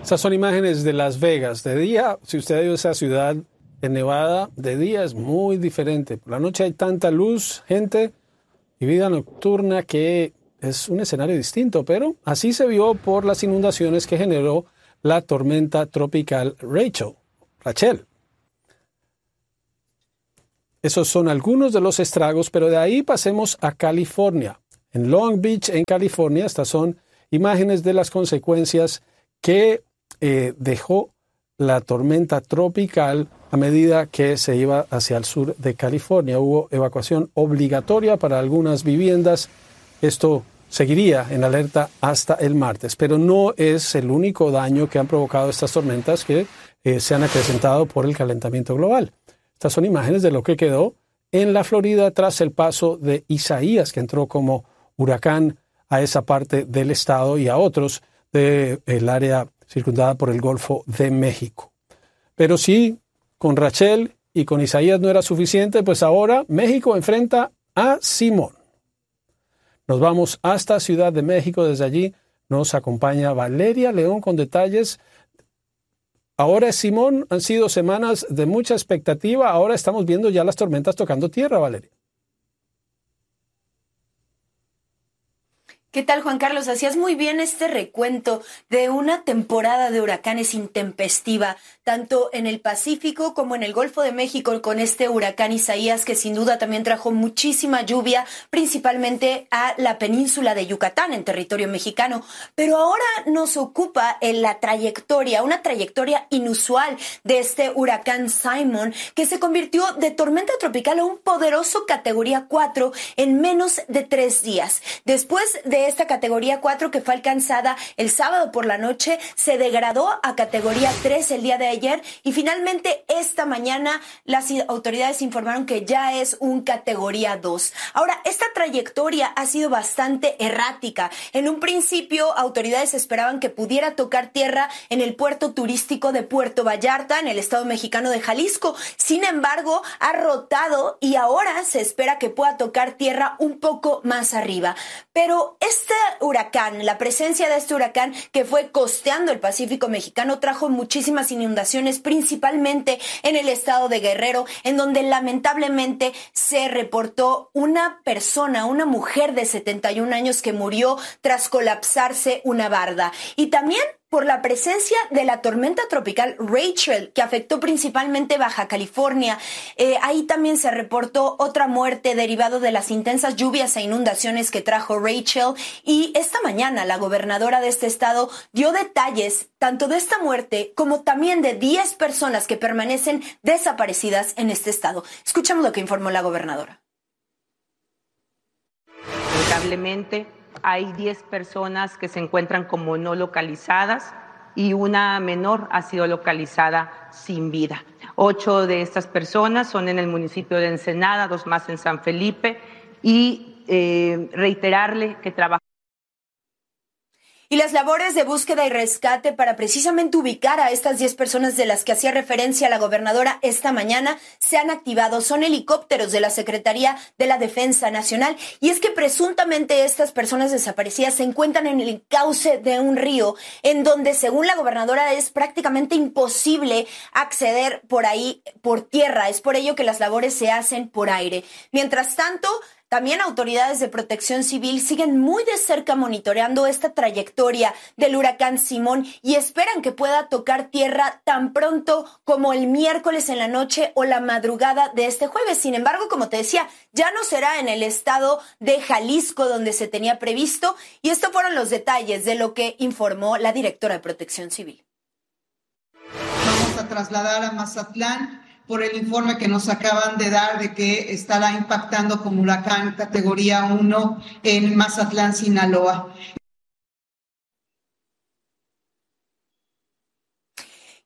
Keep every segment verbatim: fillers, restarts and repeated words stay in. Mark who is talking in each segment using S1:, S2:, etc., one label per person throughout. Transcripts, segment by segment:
S1: Estas son imágenes de Las Vegas. De día, si usted ha ido a esa ciudad en Nevada, de día es muy diferente. Por la noche hay tanta luz, gente y vida nocturna que es un escenario distinto, pero así se vio por las inundaciones que generó la tormenta tropical Rachel, Rachel. Esos son algunos de los estragos, pero de ahí pasemos a California. En Long Beach, en California, estas son imágenes de las consecuencias que eh, dejó la tormenta tropical a medida que se iba hacia el sur de California. Hubo evacuación obligatoria para algunas viviendas. Esto seguiría en alerta hasta el martes, pero no es el único daño que han provocado estas tormentas que eh, se han acrecentado por el calentamiento global. Estas son imágenes de lo que quedó en la Florida tras el paso de Isaías, que entró como huracán a esa parte del estado y a otros del área circundada por el Golfo de México. Pero sí, con Rachel y con Isaías no era suficiente, pues ahora México enfrenta a Simón. Nos vamos hasta Ciudad de México. Desde allí nos acompaña Valeria León con detalles. Ahora es Simón, han sido semanas de mucha expectativa. Ahora estamos viendo ya las tormentas tocando tierra, Valeria.
S2: ¿Qué tal, Juan Carlos? Hacías muy bien este recuento de una temporada de huracanes intempestiva, tanto en el Pacífico como en el Golfo de México, con este huracán Isaías, que sin duda también trajo muchísima lluvia, principalmente a la península de Yucatán, en territorio mexicano. Pero ahora nos ocupa en la trayectoria, una trayectoria inusual de este huracán Simon, que se convirtió de tormenta tropical a un poderoso categoría cuatro en menos de tres días. Después de esta categoría cuatro, que fue alcanzada el sábado por la noche, se degradó a categoría tres el día de ayer y finalmente esta mañana las autoridades informaron que ya es un categoría dos. Ahora, esta trayectoria ha sido bastante errática. En un principio, autoridades esperaban que pudiera tocar tierra en el puerto turístico de Puerto Vallarta, en el estado mexicano de Jalisco. Sin embargo, ha rotado y ahora se espera que pueda tocar tierra un poco más arriba. Pero este huracán, la presencia de este huracán que fue costeando el Pacífico mexicano, trajo muchísimas inundaciones, principalmente en el estado de Guerrero, en donde lamentablemente se reportó una persona, una mujer de setenta y un años que murió tras colapsarse una barda. Y también por la presencia de la tormenta tropical Rachel, que afectó principalmente Baja California. Eh, ahí también se reportó otra muerte derivado de las intensas lluvias e inundaciones que trajo Rachel. Y esta mañana la gobernadora de este estado dio detalles tanto de esta muerte como también de diez personas que permanecen desaparecidas en este estado. Escuchamos lo que informó la gobernadora.
S3: Lamentablemente, hay diez personas que se encuentran como no localizadas y una menor ha sido localizada sin vida. Ocho de estas personas son en el municipio de Ensenada, dos más en San Felipe, y eh, reiterarle que trabajamos.
S2: Y las labores de búsqueda y rescate para precisamente ubicar a estas diez personas de las que hacía referencia la gobernadora esta mañana se han activado. Son helicópteros de la Secretaría de la Defensa Nacional. Y es que presuntamente estas personas desaparecidas se encuentran en el cauce de un río, en donde, según la gobernadora, es prácticamente imposible acceder por ahí por tierra. Es por ello que las labores se hacen por aire. Mientras tanto, también autoridades de protección civil siguen muy de cerca monitoreando esta trayectoria del huracán Simón y esperan que pueda tocar tierra tan pronto como el miércoles en la noche o la madrugada de este jueves. Sin embargo, como te decía, ya no será en el estado de Jalisco donde se tenía previsto, y estos fueron los detalles de lo que informó la directora de protección civil.
S4: Vamos a trasladar a Mazatlán por el informe que nos acaban de dar de que estará impactando como huracán categoría uno en Mazatlán, Sinaloa.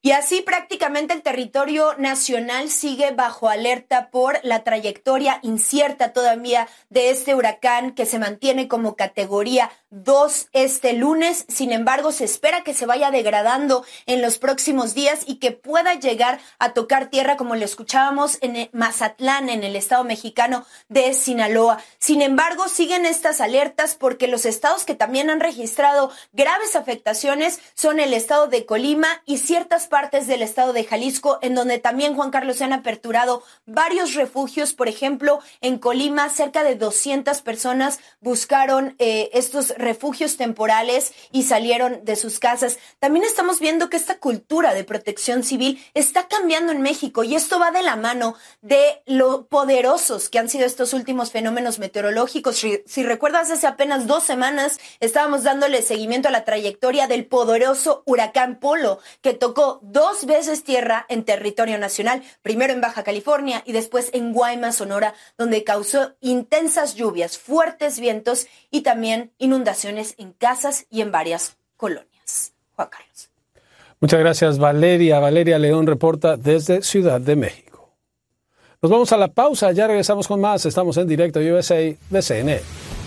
S2: Y así prácticamente el territorio nacional sigue bajo alerta por la trayectoria incierta todavía de este huracán que se mantiene como categoría dos este lunes. Sin embargo, se espera que se vaya degradando en los próximos días y que pueda llegar a tocar tierra, como lo escuchábamos, en Mazatlán, en el estado mexicano de Sinaloa. Sin embargo, siguen estas alertas porque los estados que también han registrado graves afectaciones son el estado de Colima y ciertas partes del estado de Jalisco, en donde también, Juan Carlos, se han aperturado varios refugios. Por ejemplo, en Colima, cerca de doscientas personas buscaron eh, estos refugios temporales y salieron de sus casas. También estamos viendo que esta cultura de protección civil está cambiando en México, y esto va de la mano de lo poderosos que han sido estos últimos fenómenos meteorológicos. Si, si recuerdas, hace apenas dos semanas estábamos dándole seguimiento a la trayectoria del poderoso huracán Polo, que tocó dos veces tierra en territorio nacional, primero en Baja California y después en Guaymas, Sonora, donde causó intensas lluvias, fuertes vientos y también inundaciones en casas y en varias colonias. Juan Carlos.
S1: Muchas gracias, Valeria. Valeria León reporta desde Ciudad de México. Nos vamos a la pausa, ya regresamos con más. Estamos en directo U S A de C N N.